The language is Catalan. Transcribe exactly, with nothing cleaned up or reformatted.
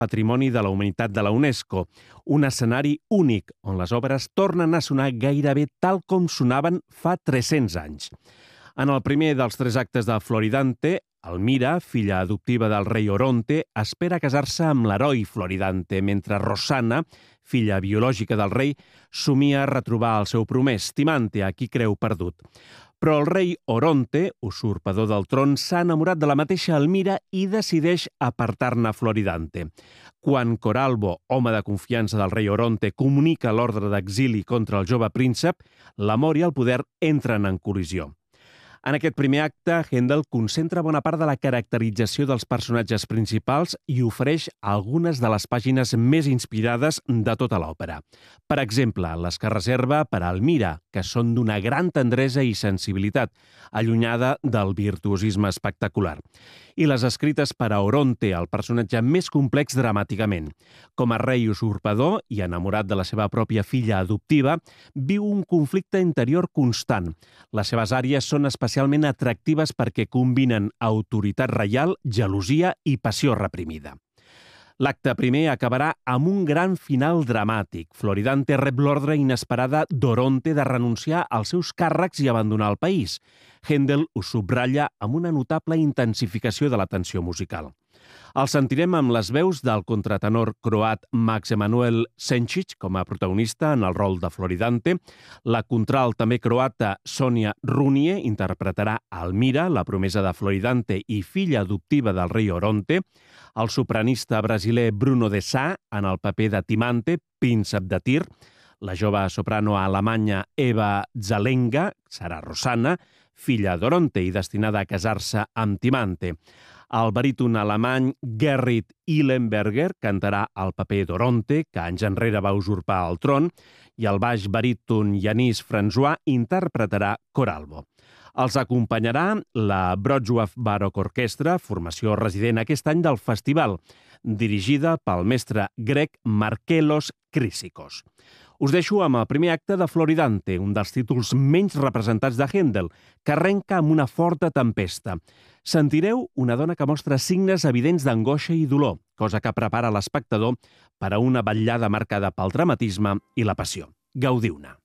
Patrimoni de la Humanitat de la UNESCO, un escenari únic on les obres tornen a sonar gairebé tal com sonaven fa tres-cents anys. En el primer dels tres actes de Floridante, Elmira, filla adoptiva del rei Oronte, espera casar-se amb l'heroi Floridante, mentre Rossana, filla biològica del rei, somia retrobar el seu promès, Timante, a qui creu perdut. Però el rei Oronte, usurpador del tron, s'ha enamorat de la mateixa Elmira i decideix apartar-ne Floridante. Quan Coralbo, home de confiança del rei Oronte, comunica l'ordre d'exili contra el jove príncep, l'amor i el poder entren en col·lisió. En aquest primer acte, Händel concentra bona part de la caracterització dels personatges principals i ofereix algunes de les pàgines més inspirades de tota l'òpera. Per exemple, les que reserva per a Elmira, que són d'una gran tendresa i sensibilitat, allunyada del virtuosisme espectacular. I les escrites per a Oronte, el personatge més complex dramàticament. Com a rei usurpador i enamorat de la seva pròpia filla adoptiva, viu un conflicte interior constant. Les seves àries són especialment atractives perquè combinen autoritat reial, gelosia i passió reprimida. L'acte primer acabarà amb un gran final dramàtic. Floridante rep l'ordre inesperada d'Oronte de renunciar als seus càrrecs i abandonar el país. Händel ho subratlla amb una notable intensificació de la tensió musical. El sentirem amb les veus del contratenor croat Max Emanuel Senčić com a protagonista en el rol de Floridante. La contralt també croata Sonia Runie interpretarà Elmira, la promesa de Floridante i filla adoptiva del rei Oronte. El sopranista brasiler Bruno de Sá en el paper de Timante, príncep de Tir. La jove soprano alemanya Eva Zelenga serà Rossana, filla d'Oronte i destinada a casar-se amb Timante. El baríton alemany Gerrit Ihlenberger cantarà el paper d'Oronte, que anys enrere va usurpar el tron, i el baix baríton Yanis François interpretarà Coralbo. Els acompanyarà la Wrocław Baroque Orchestra, formació resident aquest any del festival, dirigida pel mestre grec Markelos Chrysikos. Us deixo amb el primer acte de Floridante, un dels títols menys representats de Händel, que arrenca amb una forta tempesta. Sentireu una dona que mostra signes evidents d'angoixa i dolor, cosa que prepara l'espectador per a una vetllada marcada pel dramatisme i la passió. Gaudiu-ne!